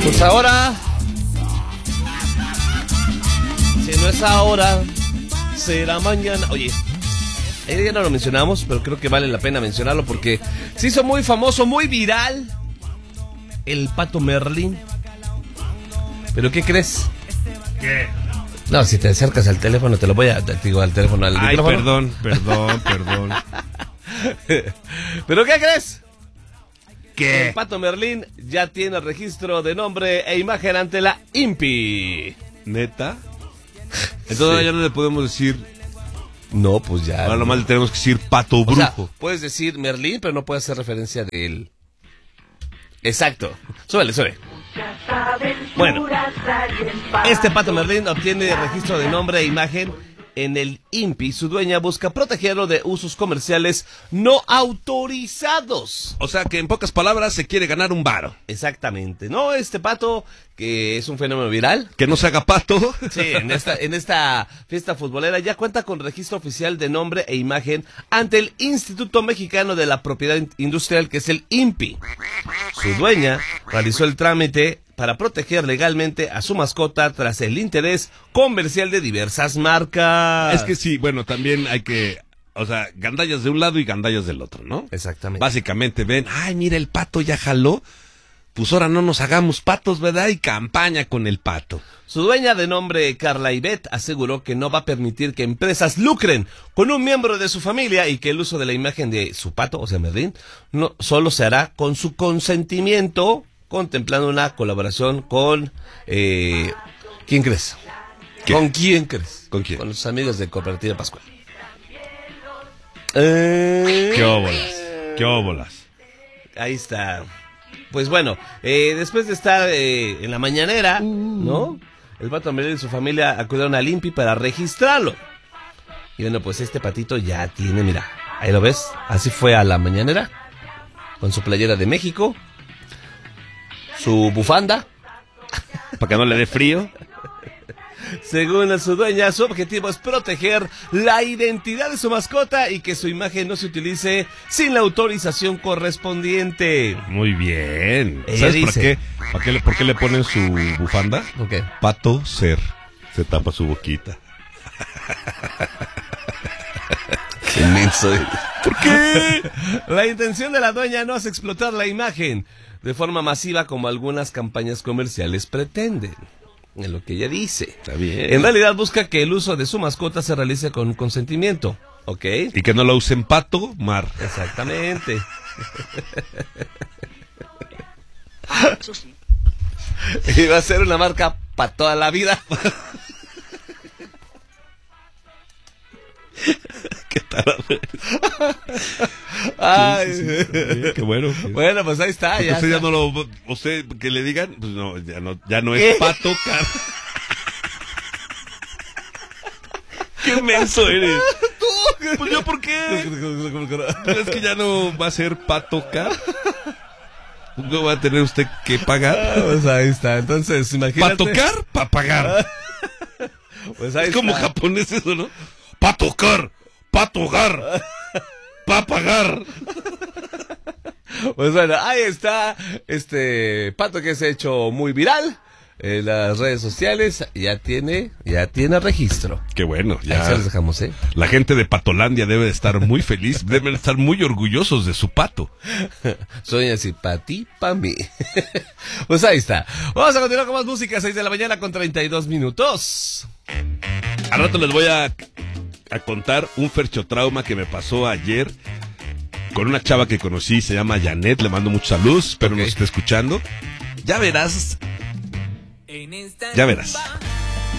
Pues ahora, si no es ahora, será mañana. Oye, ya no lo mencionamos, pero creo que vale la pena mencionarlo porque se hizo muy famoso, muy viral el Pato Merlín. ¿Pero qué crees? ¿Qué? No, si te acercas al teléfono, te lo voy a... Te digo, al teléfono, al Ay, micrófono. perdón. ¿Pero qué crees? ¿Qué? El Pato Merlín ya tiene registro de nombre e imagen ante la INPI. ¿Neta? Entonces Sí. ya no le podemos decir... No, pues ya. Ahora nomás le tenemos que decir Pato O sea, Brujo. puedes decir Merlín, pero no puedes hacer referencia de él. Exacto. Súbele. Bueno, este Pato Merlín obtiene registro de nombre e imagen en el INPI. Su dueña busca protegerlo de usos comerciales no autorizados. O sea que en pocas palabras se quiere ganar un varo. Exactamente. No, este pato, que es un fenómeno viral. Que no se haga pato. Sí, en esta fiesta futbolera ya cuenta con registro oficial de nombre e imagen ante el Instituto Mexicano de la Propiedad Industrial, que es el INPI. Su dueña realizó el trámite para proteger legalmente a su mascota tras el interés comercial de diversas marcas. Es que sí, bueno, también hay que... O sea, gandallas de un lado y gandallas del otro, ¿no? Exactamente. Básicamente ven, ay, mira, el pato ya jaló. Pues ahora no nos hagamos patos, ¿verdad? Y campaña con el pato. Su dueña de nombre Carla Ivette aseguró que no va a permitir que empresas lucren con un miembro de su familia y que el uso de la imagen de su pato, o sea, Merlín, no solo se hará con su consentimiento, contemplando una colaboración con... ¿Quién crees? ¿Qué? ¿Con quién crees? ¿Con quién? Con los amigos de Cooperativa Pascual. ¿Qué óbolas? Ahí está. Pues bueno, después de estar en la mañanera, ¿no? El Pato Merlín y su familia acudieron al INPI para registrarlo. Y bueno, pues este patito ya tiene, mira, ahí lo ves, así fue a la mañanera, con su playera de México, su bufanda. Para que no le dé frío. Según su dueña, su objetivo es proteger la identidad de su mascota y que su imagen no se utilice sin la autorización correspondiente. Muy bien. Ella ¿Sabes dice... por qué le ponen su bufanda? Ok. Pato Ser. Se tapa su boquita. Inmenso. ¿Por qué? La intención de la dueña no es explotar la imagen de forma masiva como algunas campañas comerciales pretenden. En lo que ella dice. Está bien. En realidad busca que el uso de su mascota se realice con consentimiento. ¿Ok? Y que no la usen pato, mar. Exactamente. Y va a ser una marca para toda la vida. ¿Qué tal? Ay. Sí, qué bueno. Bueno, pues ahí está. Porque Ya usted está. ya no lo... Usted que le digan, pues no, ya no es pato, car. ¡Qué menso eres! ¿Tú? Pues yo, ¿por qué? Pues es que ya no va a ser pato, car. No va a tener usted que pagar. Pues ahí está. Entonces, imagínate. ¿Patocar? Para pagar. Pues ahí Es como está. japonés eso, ¿no? Patocar, patogar, pa pagar. Pues bueno, ahí está este pato que se ha hecho muy viral en las redes sociales. Ya tiene registro. Qué bueno, Ahí ya. se los dejamos, ¿eh? La gente de Patolandia debe de estar muy feliz, deben estar muy orgullosos de su pato. Soy así, pa' ti, pa' mí. Pues ahí está. Vamos a continuar con más música, 6 de la mañana con 32 minutos. Al rato les voy a contar un ferchotrauma que me pasó ayer con una chava que conocí, se llama Janet, le mando mucha luz, espero Ok. nos esté escuchando. Ya verás. Ya verás.